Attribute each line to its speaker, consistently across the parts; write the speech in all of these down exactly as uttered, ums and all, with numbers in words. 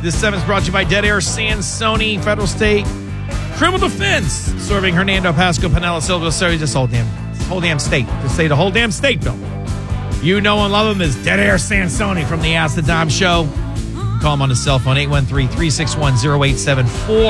Speaker 1: This segment is brought to you by Dead Air Sansoni Federal State Criminal Defense, serving Hernando, Pasco, Pinellas, Silva, Surrey, this whole damn, whole damn state. Just say the whole damn state, Bill. You know and love him as Dead Air Sansoni from the Ask the Dom Show. Call him on his cell phone, eight one three, three six one, zero eight seven four.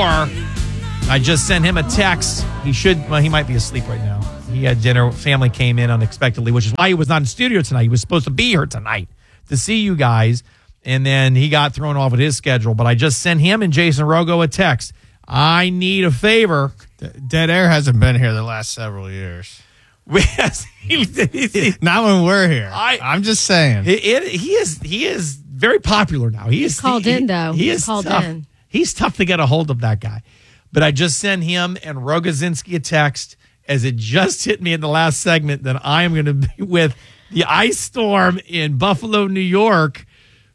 Speaker 1: I just sent him a text. He should, well, he might be asleep right now. He had dinner. Family came in unexpectedly, which is why he was not in studio tonight. He was supposed to be here tonight to see you guys, and then he got thrown off with his schedule. But I just sent him and Jason Rogo a text. I need a favor.
Speaker 2: Dead Air hasn't been here the last several years.
Speaker 1: Yes, he, he, he,
Speaker 2: Not when we're here.
Speaker 1: I,
Speaker 2: I'm just saying.
Speaker 1: It, it, he is he is very popular now. He is
Speaker 3: called
Speaker 1: he,
Speaker 3: in though.
Speaker 1: He
Speaker 3: He's
Speaker 1: is
Speaker 3: called
Speaker 1: tough.
Speaker 3: in.
Speaker 1: He's tough to get a hold of, that guy. But I just sent him and Rogozinski a text as it just hit me in the last segment that I am going to be with the ice storm in Buffalo, New York,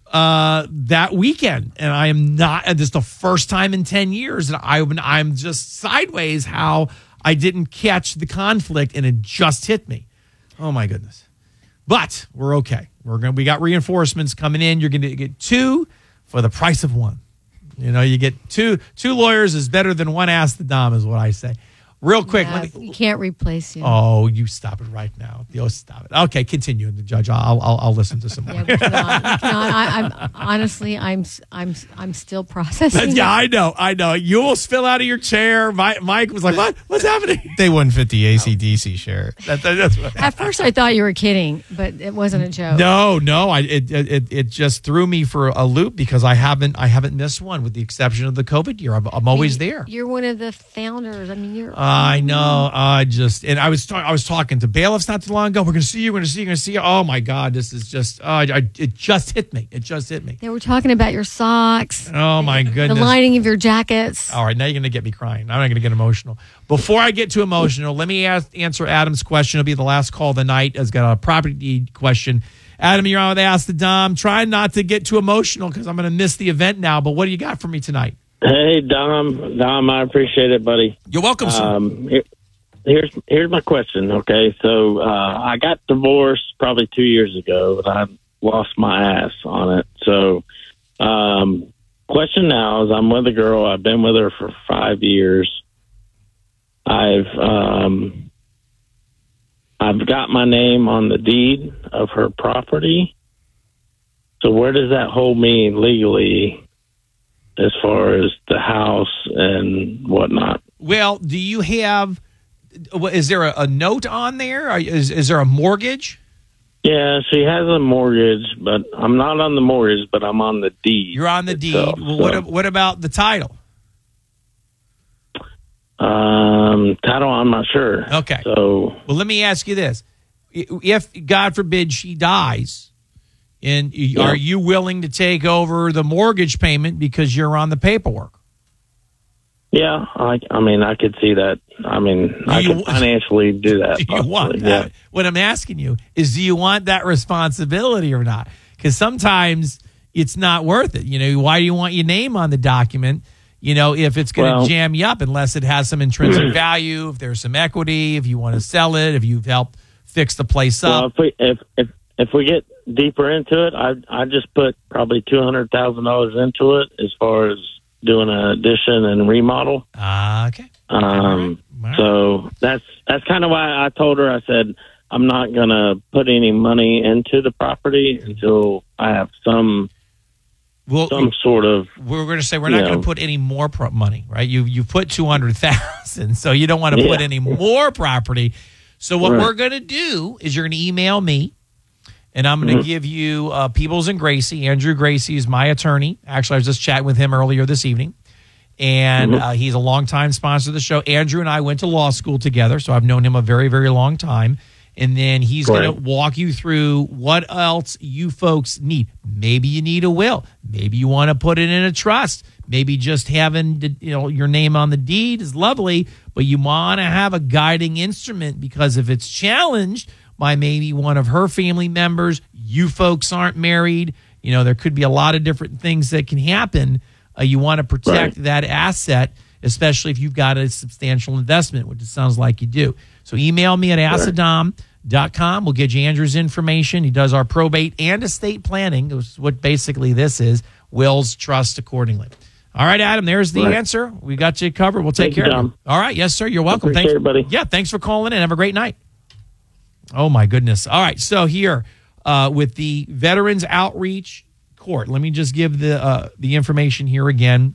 Speaker 1: uh, that weekend, and I am not. And this is the first time in ten years that I I'm just sideways how I didn't catch the conflict, and it just hit me. Oh my goodness! But we're okay. We're gonna. We got reinforcements coming in. You're going to get two for the price of one. You know, you get two. Two lawyers is better than one Ask the Dom, is what I say. Real quick,
Speaker 3: Yeah,
Speaker 1: let me,
Speaker 3: you can't replace you.
Speaker 1: Oh, you stop it right now. You stop it. Okay, continue, the judge. I'll I'll, I'll listen to some more.
Speaker 3: Yeah, we cannot, we cannot. I, I'm honestly, I'm I'm I'm still processing.
Speaker 1: Yeah, I know, I know. You almost fell out of your chair. Mike, Mike was like, "What? What's happening?"
Speaker 2: They wouldn't fit the A C D C shirt.
Speaker 1: That, that, that's what
Speaker 3: At first, I thought you were kidding, but it wasn't a joke.
Speaker 1: No, no. I it, it it just threw me for a loop because I haven't I haven't missed one with the exception of the COVID year. I'm, I'm always there.
Speaker 3: You're one of the founders. I mean, you're.
Speaker 1: I know. I just and I was ta- I was talking to bailiffs not too long ago. We're going to see you. We're going to see you. We're going to see you. Oh my God! This is just. Uh, I, I, it just hit me. It just hit me.
Speaker 3: They were talking about your socks.
Speaker 1: Oh my goodness!
Speaker 3: The lining of your jackets.
Speaker 1: All right, now you're going to get me crying. I'm not going to get emotional. Before I get too emotional, let me ask, answer Adam's question. It'll be the last call of the night. Has got a property deed question. Adam, you're on with Ask the Dom. Try not to get too emotional because I'm going to miss the event now. But what do you got for me tonight?
Speaker 4: Hey, Dom. Dom, I appreciate it, buddy.
Speaker 1: You're welcome, sir.
Speaker 4: Um, here, here's here's my question. Okay, so uh, I got divorced probably two years ago, and I lost my ass on it. So, um, question now is, I'm with a girl. I've been with her for five years. I've um, I've got my name on the deed of her property. So where does that hold me legally as far as the house and whatnot?
Speaker 1: Well, do you have? Is there a, a note on there? Is is there a mortgage?
Speaker 4: Yeah, she has a mortgage, but I'm not on the mortgage, but I'm on the deed.
Speaker 1: You're on the
Speaker 4: itself,
Speaker 1: deed. Well,
Speaker 4: so.
Speaker 1: what what about the title?
Speaker 4: Um, title, I'm not sure.
Speaker 1: Okay.
Speaker 4: So,
Speaker 1: well, let me ask you this: if God forbid she dies, and
Speaker 4: Yeah.
Speaker 1: are you willing to take over the mortgage payment because you're on the paperwork?
Speaker 4: yeah, I, I mean, I could see that. I mean, I
Speaker 1: you-
Speaker 4: could financially do that.
Speaker 1: Do you
Speaker 4: possibly,
Speaker 1: want
Speaker 4: yeah.
Speaker 1: that? What I'm asking you is, do you want that responsibility or not? Because sometimes it's not worth it. You know, why do you want your name on the document? You know, if it's going to
Speaker 4: Well-
Speaker 1: jam you up, unless it has some intrinsic value, if there's some equity, if you want to sell it, if you've helped fix the place
Speaker 4: Well,
Speaker 1: up.
Speaker 4: if we if if if we get deeper into it, I I just put probably two hundred thousand dollars into it as far as doing an addition and remodel.
Speaker 1: Ah, okay.
Speaker 4: Um,
Speaker 1: All right.
Speaker 4: so that's that's kind of why I told her. I said I'm not gonna put any money into the property until I have some
Speaker 1: Well,
Speaker 4: some sort of.
Speaker 1: we're going to say we're not
Speaker 4: you
Speaker 1: going
Speaker 4: know.
Speaker 1: to put any more pro- money, right? You you put two hundred thousand, so you don't want to put
Speaker 4: Yeah.
Speaker 1: any more property. So what
Speaker 4: Right.
Speaker 1: we're going to do is you're going to email me, and I'm going to
Speaker 4: Mhm.
Speaker 1: give you uh, Peebles and Gracie. Andrew Gracie is my attorney. Actually, I was just chatting with him earlier this evening, and
Speaker 4: Mhm.
Speaker 1: uh, he's a longtime sponsor of the show. Andrew and I went to law school together, so I've known him a very, very long time. And then he's going to
Speaker 4: Right.
Speaker 1: walk you through what else you folks need. Maybe you need a will. Maybe you want to put it in a trust. Maybe just having the, you know your name on the deed is lovely, but you want to have a guiding instrument because if it's challenged by maybe one of her family members, you folks aren't married. You know there could be a lot of different things that can happen. Uh, you want to protect
Speaker 4: Right.
Speaker 1: that asset, especially if you've got a substantial investment, which it sounds like you do. So email me at asadom dot com. We'll get you Andrew's information. He does our probate and estate planning, which is what basically this is. wills, trust accordingly. All right, Adam, there's the
Speaker 4: Right.
Speaker 1: answer. We got you covered. We'll take
Speaker 4: Thank you,
Speaker 1: care of
Speaker 4: Tom.
Speaker 1: you. All right. Yes, sir. You're welcome.
Speaker 4: Appreciate
Speaker 1: Thanks,
Speaker 4: it, buddy.
Speaker 1: Yeah, thanks for calling in. Have a great night. Oh, my goodness. All right. So here uh, with the Veterans Outreach Court, let me just give the uh, the information here again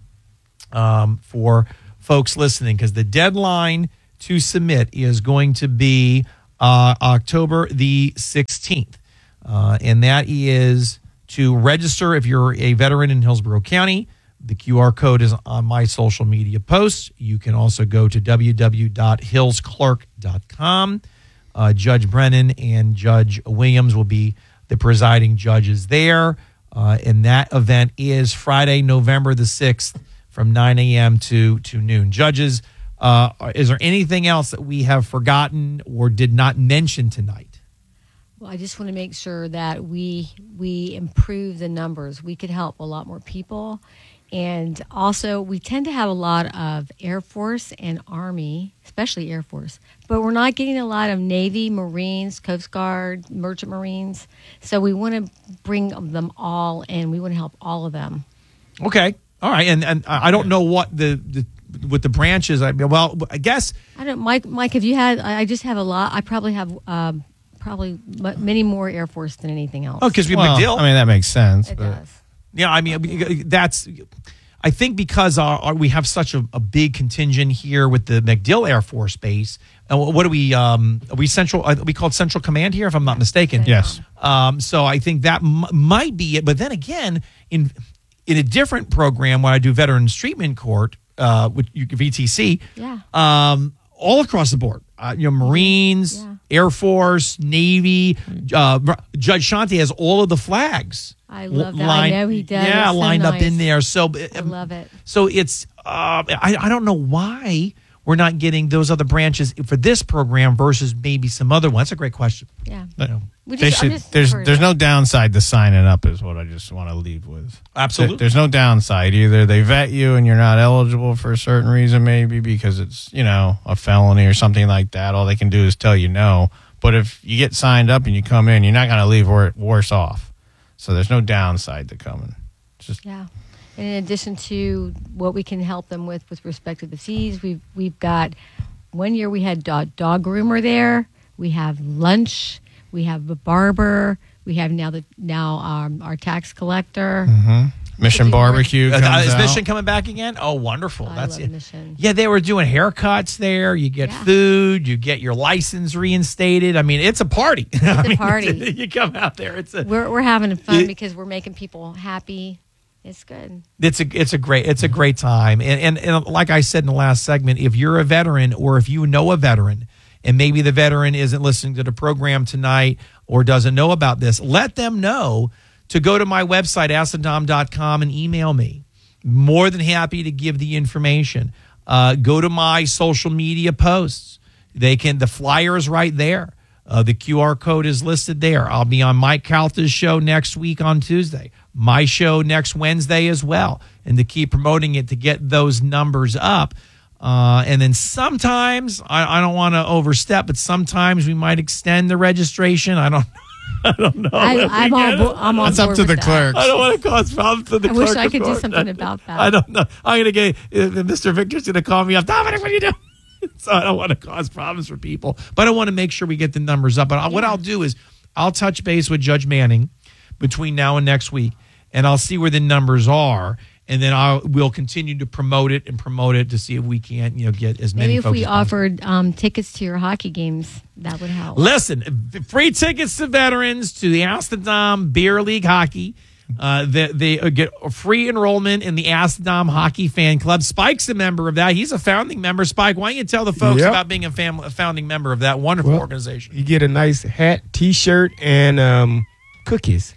Speaker 1: um, for folks listening, because the deadline to submit is going to be uh, October the sixteenth. Uh, and that is to register if you're a veteran in Hillsborough County. The Q R code is on my social media posts. You can also go to w w w dot hills clerk dot com. Uh, Judge Brennan and Judge Williams will be the presiding judges there. Uh, and that event is Friday, November the sixth from nine a.m. to, to noon. Judges, uh, is there anything else that we have forgotten or did not mention tonight?
Speaker 3: Well, I just want to make sure that we we improve the numbers. We could help a lot more people. And also, we tend to have a lot of Air Force and Army, especially Air Force, but we're not getting a lot of Navy, Marines, Coast Guard, Merchant Marines. So we want to bring them all in. We want to help all of them.
Speaker 1: Okay. All right. And and I don't know what the, the with the branches. I well, I guess
Speaker 3: I don't, Mike. Mike, have you had? I I just have a lot. I probably have um, probably m- many more Air Force than anything else.
Speaker 1: oh, because we have
Speaker 2: Well,
Speaker 1: McDill.
Speaker 2: I mean, that makes sense.
Speaker 3: it
Speaker 2: but
Speaker 3: does.
Speaker 1: Yeah, I mean, that's, I think because our, our, we have such a, a big contingent here with the MacDill Air Force Base. And what do we, um, are we central, are we called Central Command here, if I'm not mistaken?
Speaker 2: Yes.
Speaker 1: Um, so I think that m- might be it. But then again, in in a different program, when I do Veterans Treatment Court, uh, with V T C,
Speaker 3: Yeah.
Speaker 1: um, all across the board, uh, you know, Marines,
Speaker 3: Yeah.
Speaker 1: Air Force, Navy. Uh, Judge Shanti has all of the flags.
Speaker 3: I love that. I know he does.
Speaker 1: Yeah,
Speaker 3: It's so
Speaker 1: lined up
Speaker 3: nice.
Speaker 1: in there. So
Speaker 3: I love it.
Speaker 1: So it's uh, I I don't know why we're not getting those other branches for this program versus maybe some other one. That's a great question.
Speaker 3: Yeah.
Speaker 2: But
Speaker 3: We
Speaker 2: they
Speaker 3: just- I'm
Speaker 2: should,
Speaker 3: just
Speaker 2: there's
Speaker 3: worried
Speaker 2: there's
Speaker 3: about
Speaker 2: no downside to signing up is what I just want to leave with.
Speaker 1: Absolutely.
Speaker 2: There- There's no downside. Either they vet you and you're not eligible for a certain reason, maybe because it's, you know, a felony or something like that. All they can do is tell you no. But if you get signed up and you come in, you're not going to leave wor- worse off. So there's no downside to coming. It's just
Speaker 3: Yeah. And in addition to what we can help them with with respect to the fees, we've we've got one year we had dog, dog groomer there. We have lunch. We have a barber. We have now the now um, our tax collector.
Speaker 2: Mission
Speaker 3: If you
Speaker 2: Barbecue
Speaker 1: Uh,
Speaker 2: comes
Speaker 1: is
Speaker 2: out.
Speaker 1: Mission coming back again? Oh, wonderful.
Speaker 3: I
Speaker 1: That's
Speaker 3: love
Speaker 1: it.
Speaker 3: Mission.
Speaker 1: Yeah, they were doing haircuts there. You get
Speaker 3: Yeah.
Speaker 1: food. You get your license reinstated. I mean, it's a party. It's
Speaker 3: a party.
Speaker 1: you come out there. It's a
Speaker 3: We're we're having fun
Speaker 1: It-
Speaker 3: because we're making people happy. It's good.
Speaker 1: It's a it's a great it's a great time, and, and and like I said in the last segment, if you're a veteran or if you know a veteran, and maybe the veteran isn't listening to the program tonight or doesn't know about this, let them know to go to my website ask the dom dot com and email me. More than happy to give the information. Uh, go to my social media posts. They can the flyer is right there. Uh, the Q R code is listed there. I'll be on Mike Calta's show next week on Tuesday. My show next Wednesday as well. And to keep promoting it to get those numbers up. Uh, and then sometimes, I, I don't want to overstep, but sometimes we might extend the registration. I don't I don't know.
Speaker 3: I, I'm on. Bo- I'm on
Speaker 2: That's up
Speaker 3: board
Speaker 2: to
Speaker 3: with
Speaker 2: the
Speaker 3: that.
Speaker 2: clerks.
Speaker 1: I don't want to cause problems to the
Speaker 3: I wish
Speaker 1: clerk
Speaker 3: I
Speaker 1: of
Speaker 3: could do
Speaker 1: court.
Speaker 3: something about that.
Speaker 1: I don't know. I'm going to get uh, Mister Victor's going to call me up. Dominic, what are you doing? So I don't want to cause problems for people, but I want to make sure we get the numbers up. But I, what
Speaker 3: Yeah.
Speaker 1: I'll do is I'll touch base with Judge Manning between now and next week, and I'll see where the numbers are, and then I will continue to promote it and promote it to see if we can't, you know, get as many.
Speaker 3: Maybe if
Speaker 1: folks
Speaker 3: we
Speaker 1: as possible.
Speaker 3: offered um, tickets to your hockey games, that would help.
Speaker 1: Listen, free tickets to veterans to the Ask the Dom Beer League Hockey. Uh, they, they uh, get a free enrollment in the Ask the Dom Hockey Fan Club. Spike's a member of that. He's a founding member. Spike, why don't you tell the folks
Speaker 5: Yep.
Speaker 1: about being a, fam- a founding member of that wonderful
Speaker 5: Well,
Speaker 1: organization?
Speaker 5: You get a nice hat, T-shirt, and um, cookies.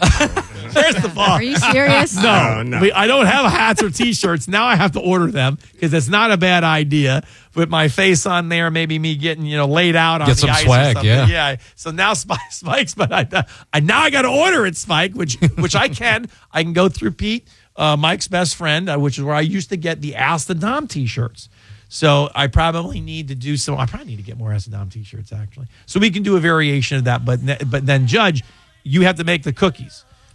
Speaker 1: First of all,
Speaker 3: Are you serious?
Speaker 1: no,
Speaker 5: No, no.
Speaker 1: We, I don't have hats or T-shirts. Now I have to order them because it's not a bad idea. With my face on there, maybe me getting you know laid out on
Speaker 6: Get
Speaker 1: the
Speaker 6: some
Speaker 1: ice or
Speaker 6: swag,
Speaker 1: something.
Speaker 6: yeah.
Speaker 1: yeah. So now Spike, Spike's, but I, I now I got to order it, Spike, which which I can. I can go through Pete, uh, Mike's best friend, uh, which is where I used to get the Ask the Dom T-shirts. So I probably need to do some. I probably need to get more Ask the Dom T-shirts actually, so we can do a variation of that. But ne- but then Judge, you have to make the cookies.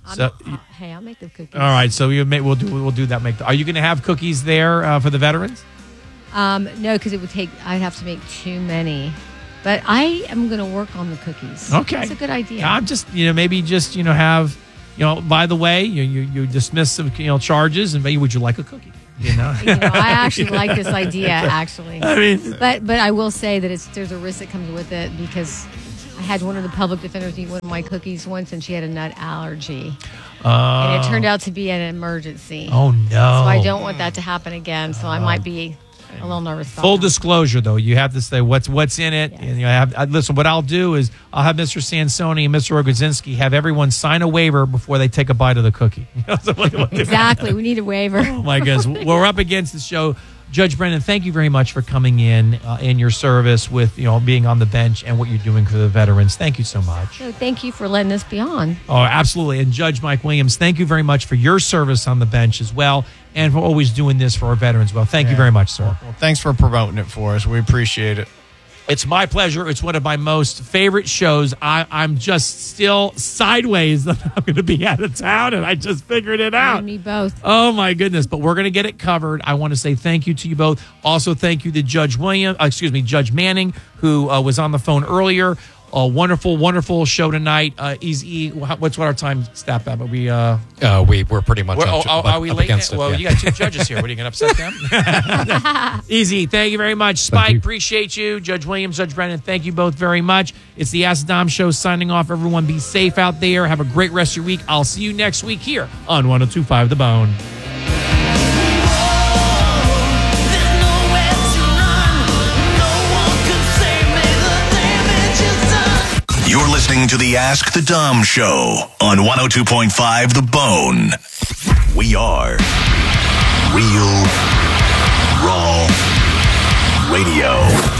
Speaker 1: So,
Speaker 3: I'm, uh, hey, I'll make the cookies.
Speaker 1: all right. So you may, we'll do we'll do that. Make. The, are you going to have cookies there uh, for the veterans?
Speaker 3: Um, no, because it would take. I'd have to make too many. But I am going to work on the cookies.
Speaker 1: Okay,
Speaker 3: that's a good idea.
Speaker 1: I'm just you know maybe just you know have you know by the way you you, you dismiss some you know charges and maybe would you like a cookie? You know,
Speaker 3: you know I actually like this idea. Actually,
Speaker 1: I mean,
Speaker 3: but but I will say that it's there's a risk that comes with it because I had one of the public defenders eat one of my cookies once, and she had a nut allergy,
Speaker 1: uh,
Speaker 3: and it turned out to be an emergency.
Speaker 1: Oh no!
Speaker 3: So I don't want that to happen again. So I might be a little nervous. About
Speaker 1: Full
Speaker 3: that.
Speaker 1: disclosure, though, you have to say what's what's in it.
Speaker 3: Yes.
Speaker 1: And you have uh, listen. What I'll do is I'll have Mister Sansoni and Mister Rogozinski have everyone sign a waiver before they take a bite of the cookie. So what- what-
Speaker 3: Exactly. We need a waiver.
Speaker 1: Oh my goodness, we're up against the show. Judge Brennan, thank you very much for coming in uh, in your service with you know being on the bench and what you're doing for the veterans. Thank you so much.
Speaker 3: So thank you for letting us be on.
Speaker 1: Oh, absolutely. And Judge Mike Williams, thank you very much for your service on the bench as well, and for always doing this for our veterans. Well, thank you very much, sir.
Speaker 2: Well, thanks for promoting it for us. We appreciate it.
Speaker 1: It's my pleasure. It's one of my most favorite shows. I, I'm just still sideways that I'm going to be out of town, and I just figured it
Speaker 3: You
Speaker 1: out.
Speaker 3: and me both.
Speaker 1: Oh, my goodness. But we're going to get it covered. I want to say thank you to you both. Also, thank you to Judge William, uh, excuse me, Judge Manning, who uh, was on the phone earlier. A wonderful, wonderful show tonight. Uh, Easy, what's what our time step at? But we, uh,
Speaker 6: Uh, we we're pretty much
Speaker 1: we're,
Speaker 6: up,
Speaker 1: oh,
Speaker 6: up,
Speaker 1: are we
Speaker 6: up
Speaker 1: late?
Speaker 6: against it.
Speaker 1: Well,
Speaker 6: yeah.
Speaker 1: you got two judges here. What are you going to upset them? Easy. Thank you very much, Spike.
Speaker 6: you.
Speaker 1: Appreciate you, Judge Williams, Judge Brennan. Thank you both very much. It's the Ask Dom Show signing off. Everyone, be safe out there. Have a great rest of your week. I'll see you next week here on one oh two point five The Bone.
Speaker 7: You're listening to the Ask the Dom Show on one oh two point five The Bone. We are Real Raw Radio.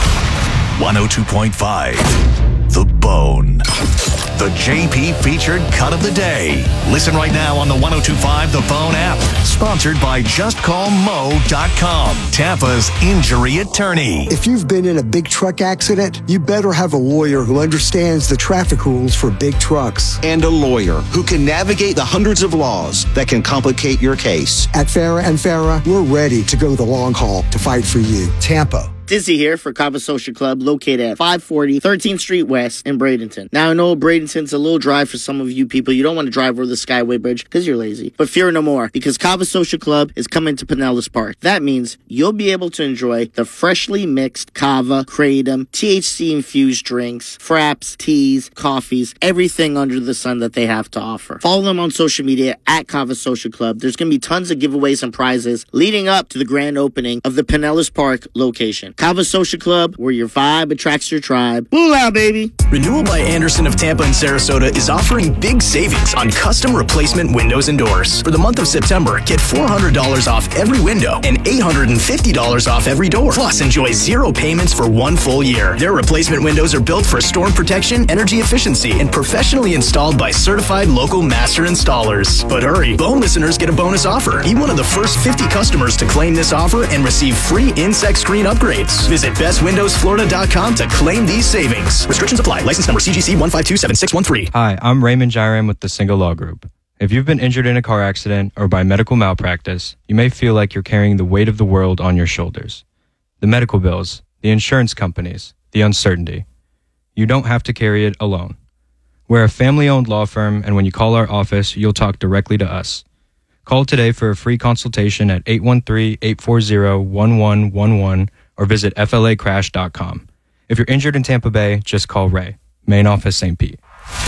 Speaker 7: one oh two point five The Bone. The J P featured cut of the day. Listen right now on the one oh two point five The Bone app. Sponsored by just call mo dot com, Tampa's injury attorney.
Speaker 8: If you've been in a big truck accident, you better have a lawyer who understands the traffic rules for big trucks.
Speaker 9: And a lawyer who can navigate the hundreds of laws that can complicate your case.
Speaker 8: At Farah and Farah, we're ready to go the long haul to fight for you. Tampa.
Speaker 10: Dizzy here for Kava Social Club, located at five forty thirteenth Street West in Bradenton. Now, I know Bradenton's a little dry for some of you people. You don't want to drive over the Skyway Bridge because you're lazy. But fear no more, because Kava Social Club is coming to Pinellas Park. That means you'll be able to enjoy the freshly mixed kava, kratom, T H C-infused drinks, fraps, teas, coffees, everything under the sun that they have to offer. Follow them on social media at Kava Social Club. There's going to be tons of giveaways and prizes leading up to the grand opening of the Pinellas Park location. Kava Social Club, where your vibe attracts your tribe. Moolah, baby!
Speaker 11: Renewal by Anderson of Tampa and Sarasota is offering big savings on custom replacement windows and doors. For the month of September, get four hundred dollars off every window and eight hundred fifty dollars off every door. Plus, enjoy zero payments for one full year. Their replacement windows are built for storm protection, energy efficiency, and professionally installed by certified local master installers. But hurry, Bone listeners get a bonus offer. Be one of the first fifty customers to claim this offer and receive free insect screen upgrades. Visit best windows florida dot com to claim these savings. Restrictions apply. License number C G C one five two seven six one three.
Speaker 12: Hi, I'm Raymond Jairam with the Single Law Group. If you've been injured in a car accident or by medical malpractice, you may feel like you're carrying the weight of the world on your shoulders. The medical bills, the insurance companies, the uncertainty. You don't have to carry it alone. We're a family-owned law firm, and when you call our office, you'll talk directly to us. Call today for a free consultation at eight one three, eight four zero, one one one one or visit F L A crash dot com. If you're injured in Tampa Bay, just call Ray, main office Saint Pete.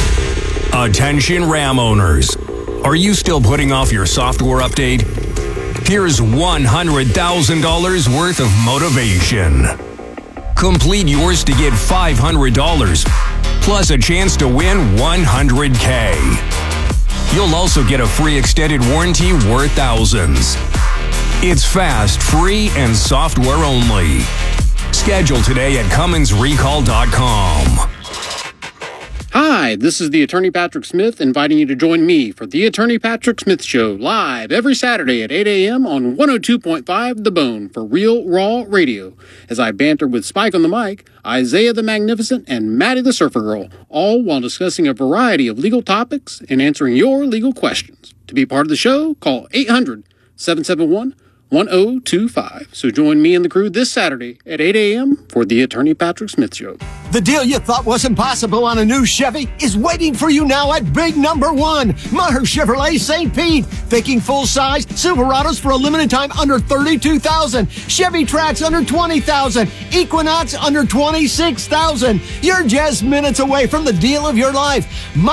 Speaker 13: Attention Ram owners. Are you still putting off your software update? Here's one hundred thousand dollars worth of motivation. Complete yours to get five hundred dollars, plus a chance to win one hundred K. You'll also get a free extended warranty worth thousands. It's fast, free, and software only. Schedule today at Cummins Recall dot com.
Speaker 6: Hi, this is the Attorney Patrick Smith inviting you to join me for the Attorney Patrick Smith Show live every Saturday at eight a.m. on one oh two point five The Bone for Real Raw Radio as I banter with Spike on the mic, Isaiah the Magnificent, and Maddie the Surfer Girl, all while discussing a variety of legal topics and answering your legal questions. To be part of the show, call eight hundred, seven seven one, one oh two five. So join me and the crew this Saturday at eight a.m. for the Attorney Patrick Smith Show.
Speaker 14: The deal you thought was impossible on a new Chevy is waiting for you now at Big Number One, Maher Chevrolet Saint Pete. Thinking full-size Silverados for a limited time under thirty-two thousand dollars. Chevy Trax under twenty thousand dollars. Equinox under twenty-six thousand dollars. You're just minutes away from the deal of your life.